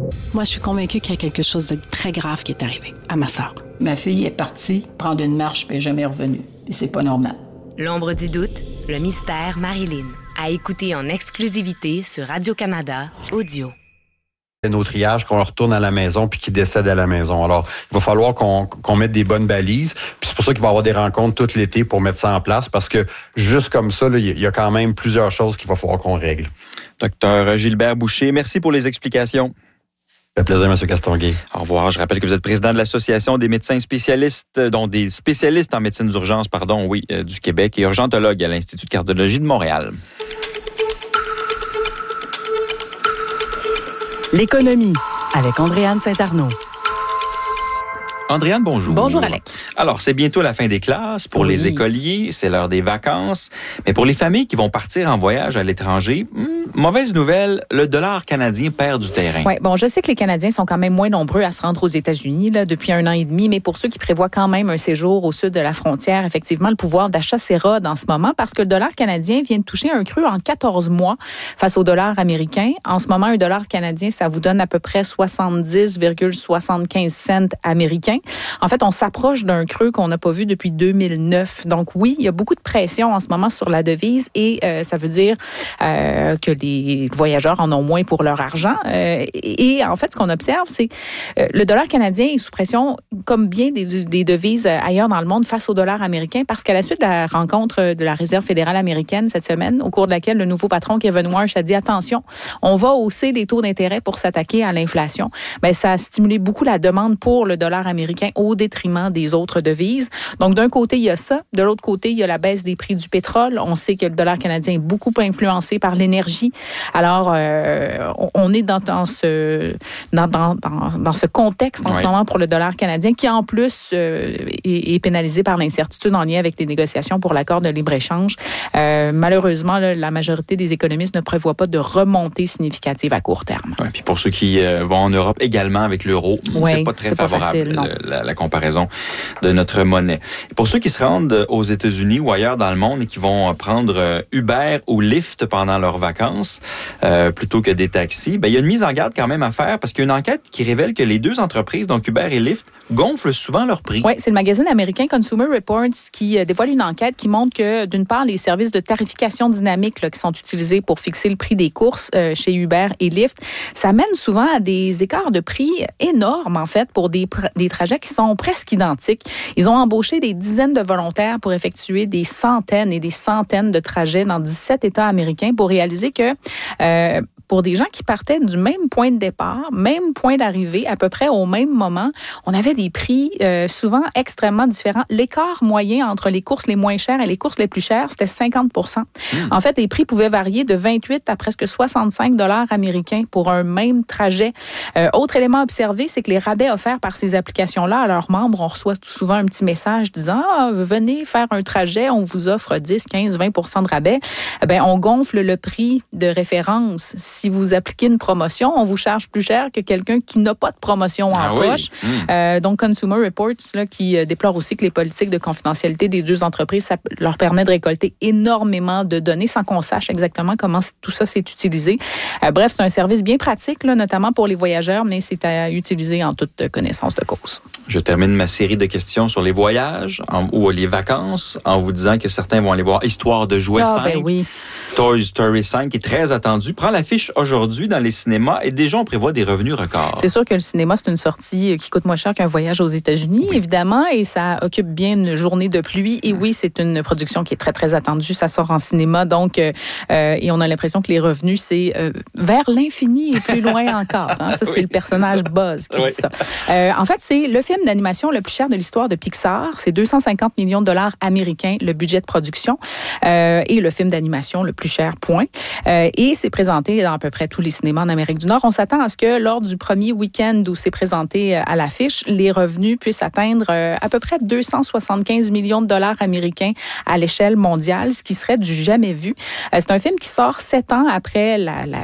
Moi, je suis convaincue qu'il y a quelque chose de très grave qui est arrivé à ma sœur. Ma fille est partie prendre une marche puis elle n'est jamais revenue. Et c'est pas normal. L'ombre du doute, le mystère Marilyn. À écouter en exclusivité sur Radio-Canada Audio. Nos triages, qu'on retourne à la maison puis qu'ils décèdent à la maison. Alors, il va falloir qu'on mette des bonnes balises. Puis c'est pour ça qu'il va y avoir des rencontres tout l'été pour mettre ça en place parce que juste comme ça, il y a quand même plusieurs choses qu'il va falloir qu'on règle. Docteur Gilbert Boucher, merci pour les explications. Ça fait plaisir, M. Castonguay. Au revoir. Je rappelle que vous êtes président de l'Association des médecins spécialistes, dont des spécialistes en médecine d'urgence, du Québec et urgentologue à l'Institut de cardiologie de Montréal. L'économie, avec Andréane Saint-Arnaud. Andréane, bonjour. Bonjour, Alec. Alors, c'est bientôt la fin des classes. Pour les écoliers, c'est l'heure des vacances. Mais pour les familles qui vont partir en voyage à l'étranger, mauvaise nouvelle, le dollar canadien perd du terrain. Oui, bon, je sais que les Canadiens sont quand même moins nombreux à se rendre aux États-Unis depuis 1 an et demi, mais pour ceux qui prévoient quand même un séjour au sud de la frontière, effectivement, le pouvoir d'achat s'érode en ce moment parce que le dollar canadien vient de toucher un creux en 14 mois face au dollar américain. En ce moment, un dollar canadien, ça vous donne à peu près 70,75 cents américains. En fait, on s'approche d'un creux qu'on n'a pas vu depuis 2009. Donc oui, il y a beaucoup de pression en ce moment sur la devise et ça veut dire que les voyageurs en ont moins pour leur argent. Et en fait, ce qu'on observe, c'est le dollar canadien est sous pression comme bien des devises ailleurs dans le monde face au dollar américain parce qu'à la suite de la rencontre de la Réserve fédérale américaine cette semaine, au cours de laquelle le nouveau patron Kevin Warsh a dit « Attention, on va hausser les taux d'intérêt pour s'attaquer à l'inflation », bien, ça a stimulé beaucoup la demande pour le dollar américain au détriment des autres devises. Donc, d'un côté, il y a ça. De l'autre côté, il y a la baisse des prix du pétrole. On sait que le dollar canadien est beaucoup influencé par l'énergie. Alors, on est dans ce contexte en ce moment pour le dollar canadien qui, en plus, est pénalisé par l'incertitude en lien avec les négociations pour l'accord de libre-échange. Malheureusement, la majorité des économistes ne prévoient pas de remontée significative à court terme. Ouais, puis pour ceux qui vont en Europe également avec l'euro, c'est pas très favorable. Facile, la comparaison de notre monnaie. Pour ceux qui se rendent aux États-Unis ou ailleurs dans le monde et qui vont prendre Uber ou Lyft pendant leurs vacances plutôt que des taxis, il y a une mise en garde quand même à faire parce qu'il y a une enquête qui révèle que les deux entreprises, donc Uber et Lyft, gonflent souvent leurs prix. Oui, c'est le magazine américain Consumer Reports qui dévoile une enquête qui montre que, d'une part, les services de tarification dynamique qui sont utilisés pour fixer le prix des courses chez Uber et Lyft, ça mène souvent à des écarts de prix énormes, en fait, pour des trajets qui sont presque identiques. Ils ont embauché des dizaines de volontaires pour effectuer des centaines et des centaines de trajets dans 17 États américains pour réaliser que pour des gens qui partaient du même point de départ, même point d'arrivée, à peu près au même moment, on avait des prix souvent extrêmement différents. L'écart moyen entre les courses les moins chères et les courses les plus chères, c'était 50 %. En fait, les prix pouvaient varier de 28 à presque 65 $ américains pour un même trajet. Autre élément observé, c'est que les rabais offerts par ces applications-là à leurs membres, on reçoit souvent un petit message disant « venez faire un trajet, on vous offre 10, 15, 20 % de rabais. » On gonfle le prix de référence. Si vous appliquez une promotion, on vous charge plus cher que quelqu'un qui n'a pas de promotion en poche. Donc, Consumer Reports, qui déplore aussi que les politiques de confidentialité des deux entreprises, ça leur permet de récolter énormément de données sans qu'on sache exactement comment tout ça s'est utilisé. Bref, c'est un service bien pratique, notamment pour les voyageurs, mais c'est à utiliser en toute connaissance de cause. Je termine ma série de questions sur les voyages ou les vacances en vous disant que certains vont aller voir Histoire de jouets 5. Oui. Toy Story 5 est très attendu. Prend l'affiche aujourd'hui dans les cinémas et déjà on prévoit des revenus records. C'est sûr que le cinéma, c'est une sortie qui coûte moins cher qu'un voyage aux États-Unis, évidemment, et ça occupe bien une journée de pluie. Et oui, c'est une production qui est très, très attendue. Ça sort en cinéma, donc, et on a l'impression que les revenus, c'est vers l'infini et plus loin encore. Hein? Ça, c'est le personnage Buzz qui dit ça. En fait, c'est le film d'animation le plus cher de l'histoire de Pixar. C'est 250 millions de dollars américains, le budget de production, et le film d'animation le plus cher, point. Et c'est présenté dans à peu près tous les cinémas en Amérique du Nord. On s'attend à ce que lors du premier week-end où c'est présenté à l'affiche, les revenus puissent atteindre à peu près 275 millions de dollars américains à l'échelle mondiale, ce qui serait du jamais vu. C'est un film qui sort 7 ans après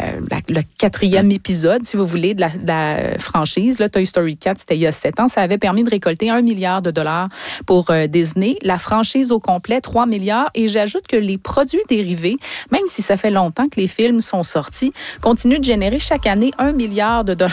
le 4e épisode, si vous voulez, de la franchise. Là, Toy Story 4, c'était il y a 7 ans. Ça avait permis de récolter 1 milliard de dollars pour Disney. La franchise au complet, 3 milliards. Et j'ajoute que les produits dérivés, même si ça fait longtemps que les films sont sortis, continuent de générer chaque année 1 milliard de dollars